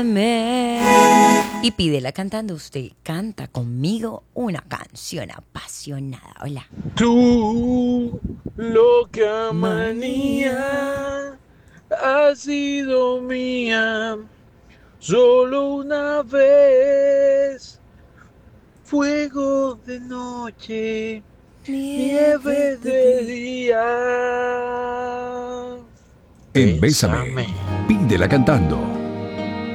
Y pídela cantando. Usted canta conmigo una canción apasionada. Hola. Tu loca Manía. manía ha sido mía solo una vez. Fuego de noche, Nieve nieve de de día. día. En Bésame, Bésame. pídela cantando.